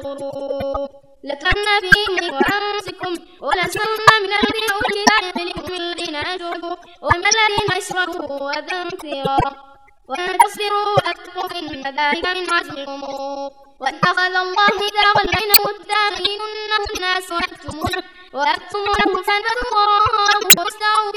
كفروا لترن في وأنفسكم ولتسمعن من الذين أوتوا الكتاب من الذين أشركوا ومن الذين أشركوا أذى كثيرا وإن تصبروا وتتقوا فإن ذلك من عزم الأمور واتخذ الله ميثاقا بينهم التابعين الناس ويكتمونه فنبذوه